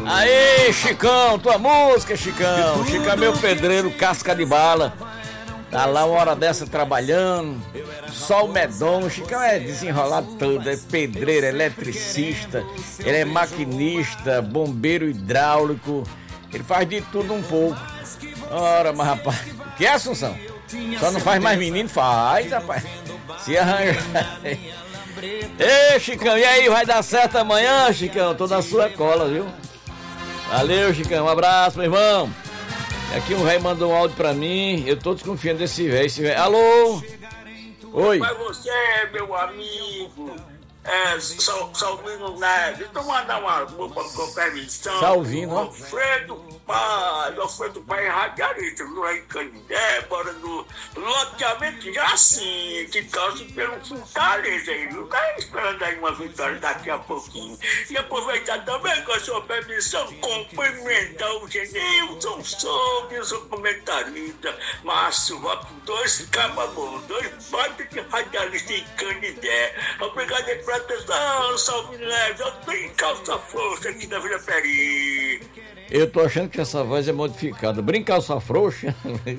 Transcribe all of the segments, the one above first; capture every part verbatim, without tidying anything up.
Aê, Chicão, tua música, Chicão. Chicão é meu pedreiro, casca de bala. Tá lá uma hora dessa trabalhando. Sol medonho. Chicão é desenrolado todo. É pedreiro, eletricista. Ele é maquinista, bombeiro hidráulico. Ele faz de tudo um pouco. Ora, mas rapaz. O que é, Assunção? Só não faz mais menino? Faz, rapaz. Se arranja. Ei, Chicão, e aí, vai dar certo amanhã, Chicão? Tô na sua cola, viu? Valeu, Chicão, um abraço, meu irmão. E aqui um velho mandou um áudio pra mim. Eu tô desconfiando desse velho, esse velho. Alô? Oi. Mas você, meu amigo, é, Sal, Salvino Neves, então mandar uma roupa com permissão. Salvino, ó. Alfredo Pai, Alfredo Pai radialista, lá em Canindé, bora no loteamento já assim, que torce pelo Fortaleza aí, viu? Tá esperando aí uma vitória daqui a pouquinho. E aproveitar também com a sua permissão, cumprimentar o Genilson Souza, seu comentarista, Márcio, dois cababos, dois baita de radialista em Canindé. Obrigado aí pela atenção, Salve Neves, eu tenho calça frouxa aqui da Vila Peri. Eu tô achando que essa voz é modificada. Brincar calça frouxa.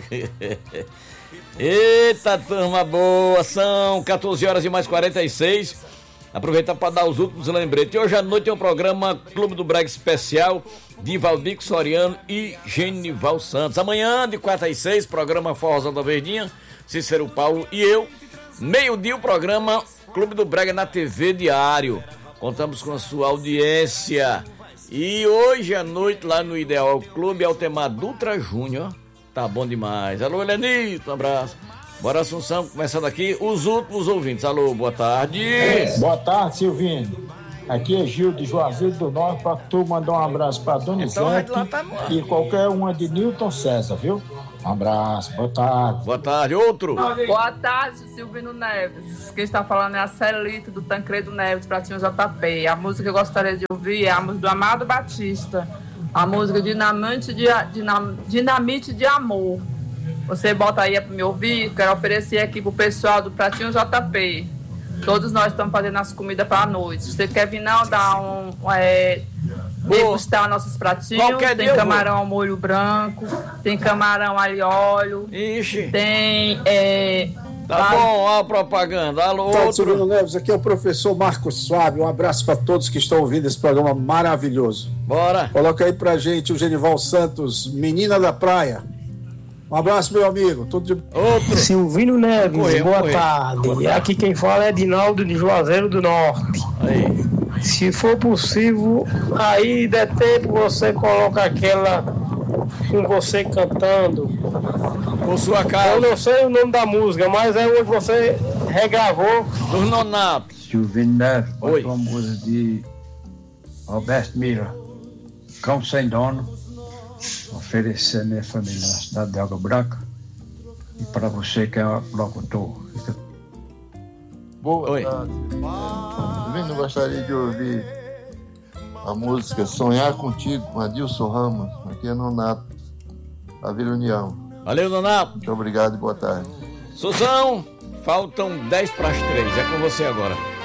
Eita, turma boa. São quatorze horas e mais quarenta e seis. Aproveitar para dar os últimos lembretes. Hoje à noite tem o programa Clube do Brega Especial de Valdir Soriano e Genival Santos. Amanhã, de quatro às seis, programa Forrozão da Verdinha, Cícero Paulo e eu. Meio-dia, o programa Clube do Brega na T V Diário. Contamos com a sua audiência. E hoje à noite, lá no Ideal Clube, Altemar Dutra Júnior. Tá bom demais. Alô, Helenito, um abraço. Bora, Assunção, começando aqui, os últimos ouvintes. Alô, boa tarde. Boa tarde, Silvino. Aqui é Gil de Juazeiro do Norte, pra tu mandar um abraço pra Dona então, Isete tá e qualquer uma de Newton César, viu? Um abraço, boa tarde. Boa tarde, outro. Boa tarde, Silvino Neves. Quem está falando é a Celito do Tancredo Neves, Pratinho J P. A música que eu gostaria de ouvir é a música do Amado Batista, a música Dinamite de, Dinam, Dinamite de Amor. Você bota aí para me ouvir, quero oferecer aqui pro pessoal do Pratinho J P. Todos nós estamos fazendo as comidas para a noite. Se você quer vir não, dar um... É, degustar nossos pratinhos. Qualquer tem camarão ao molho branco, tem camarão alho e óleo. Ixi. Tem... É, tá lá... bom, ó a propaganda. Alô, tá, outro. Neves, aqui é o professor Marcos Suave. Um abraço para todos que estão ouvindo esse programa maravilhoso. Bora. Coloca aí pra gente o Genival Santos, Menina da Praia. Um abraço, meu amigo. Tudo de... Outro. Silvino Neves, correr, boa correr. tarde. Boa tarde. Aqui quem fala é Dinaldo de Juazeiro do Norte. Aí. Se for possível, aí der tempo, você coloca aquela com você cantando. Com sua cara. Eu não sei o nome da música, mas é onde você regravou. Do Nonato. Silvino Neves, Oi. Uma música de Roberto Mira, Cão Sem Dono. Oferecer a minha família na cidade de Água Branca e para você que é locutor. Boa Oi. tarde. Também não gostaria de ouvir a música Sonhar Contigo com Adilson Ramos, aqui é Nonato, da Vila União. Valeu, Nonato. Muito obrigado e boa tarde. Suzão, faltam dez para as três, é com você agora.